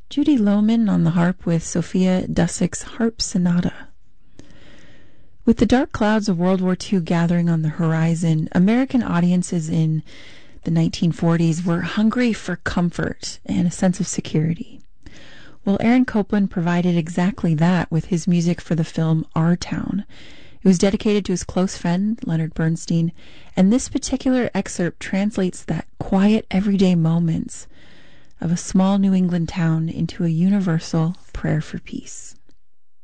Judy Lohman on the harp with Sophia Dusick's Harp Sonata. With the dark clouds of World War II gathering on the horizon, American audiences in the 1940s were hungry for comfort and a sense of security. Well, Aaron Copland provided exactly that with his music for the film Our Town. It was dedicated to his close friend, Leonard Bernstein, and this particular excerpt translates that quiet, everyday moments of a small New England town into a universal prayer for peace.